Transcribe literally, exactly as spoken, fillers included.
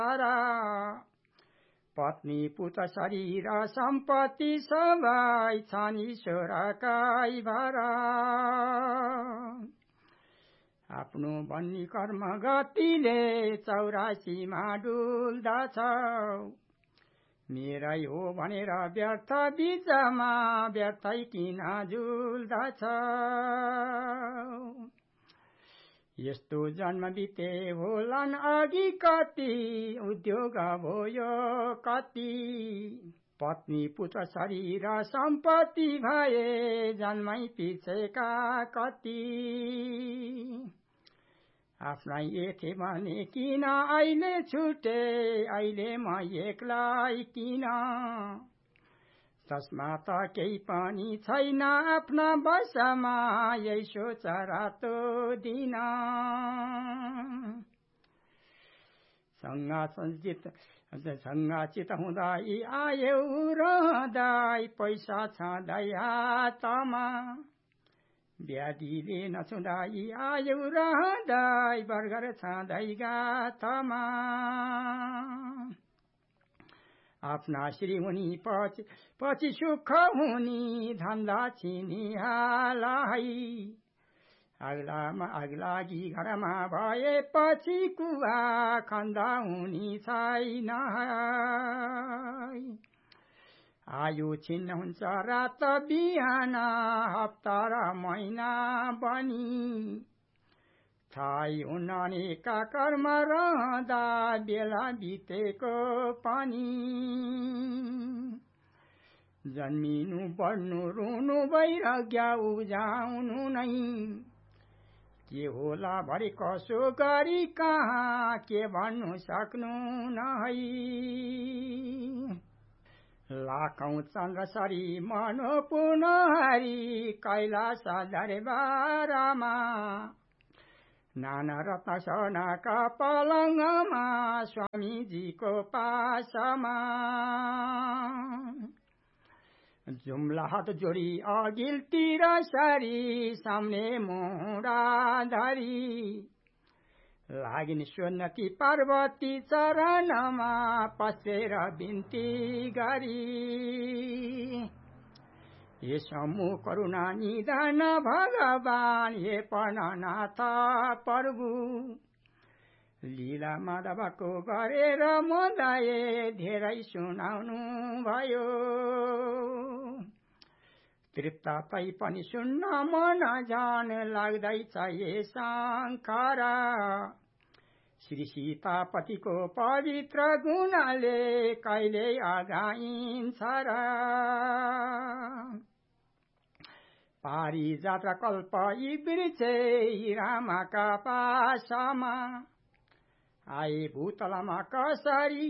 पत्नी पुत्र शरीर सम्पत्ति सबै छन् ईश्वरकै भर आफ्नो बन्नी कर्म गतिले चौरासीमा डुल्दछ मेरै हो भनेर व्यर्थ बीचमा व्यर्थै किन झुल्दछ यस्तो जन्म बिते होलान् अघि कति उद्योग भयो कति पत्नी पुत्र शरीर सम्पत्ति भए जन्मै पिछेका कति आफ्नै एथे भने किन अहिले छुटे अहिले म एक्लै किन तस्मा त केही पनि छैन आफ्ना बसमा यही सोच रातो दिन संगाचित संगाचित हुँदै आयौ रहँदै पैसा छँदै हातमा व्याधिले नछुँदै आयौ रहँदै बर्गर छँदै गाथमा आफ्ना श्री हुनी पछि पछि सुख हुनी धन्दा छिनिहालाई अग्लामा अग्लागी घरमा भएपछि कुवा खन्दा हुनी छैन आयु छिन्न हुन्छ रात बिहान हप्ता र महिना बनी थाहै हुन्न अनेका कर्म रहँदा बेला बितेको पनि जन्मिनु बढ्नु रुनु वैराग्य उब्जाउनु नै के होला भरे कसो गरी कहाँ के भन्नु सक्नु नै लाखौं चन्द्रसरी मनोपूर्ण हरि कैलाश दरबारमा नाना रत्न सोनाका पलङमा स्वामीजीको पासमा जुम्ला हात जोडी अघिल्तिर सरी सामने मुढा धरी लागिन सोन्नती पार्वती चरणमा पसेर बिन्ती गरी ये समु करुणा निधान भगवान ये प्राणनाथ प्रभु लीला माधवको गरेर मदाए धेरै सुनाउनु भयो तृप्त तै पनि सुन्न मन जान लाग्दैछ ये शङ्कर श्री सीतापतिको पवित्र गुणले कहिले अगाइन्छ र पारिजात कल्प यी वृक्षे रामका पासमा आए भूतलमा कसरी